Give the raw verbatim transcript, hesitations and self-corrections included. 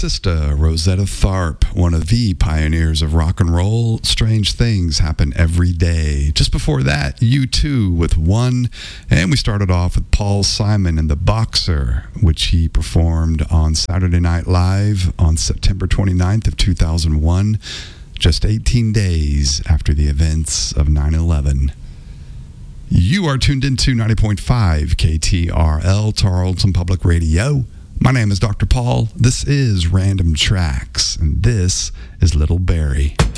Sister Rosetta Tharpe, one of the pioneers of rock and roll. Strange things happen every day. Just before that, U two with One. And we started off with Paul Simon and the Boxer, which he performed on Saturday Night Live on September twenty-ninth of two thousand one, just eighteen days after the events of nine eleven. You are tuned into ninety point five K T R L, Tarleton Public Radio. My name is Doctor Paul. This is Random Tracks, and this is Little Barrie.